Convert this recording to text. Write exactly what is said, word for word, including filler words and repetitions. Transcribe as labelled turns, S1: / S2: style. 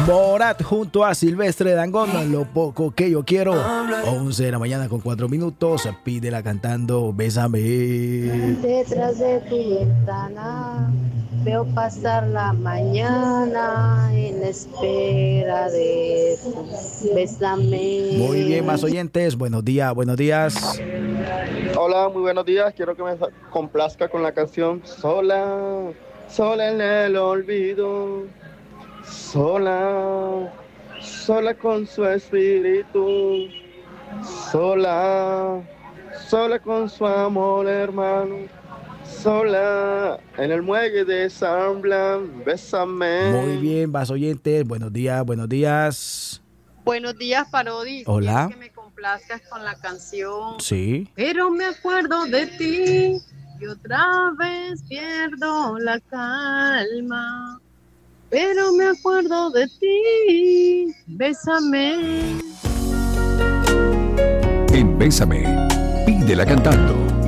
S1: Borat junto a Silvestre Dangond, Lo poco que yo quiero. once de la mañana con cuatro minutos. Pídela cantando Bésame.
S2: Detrás de tu ventana veo pasar la mañana en espera de tu Bésame.
S1: Muy bien, más oyentes. Buenos días, buenos días.
S3: Hola, muy buenos días. Quiero que me complazca con la canción Sola, sola en el olvido. Sola, sola con su espíritu. Sola, sola con su amor, hermano. Sola en el muelle de San Blas. Bésame.
S1: Muy bien, más oyentes. Buenos días, buenos días.
S4: Buenos días, Parodi.
S1: Hola.
S4: Quiero que me complazcas con la canción.
S1: Sí.
S4: Pero me acuerdo de ti y otra vez pierdo la calma. Pero me acuerdo de ti. Bésame.
S5: En Bésame, pídela cantando.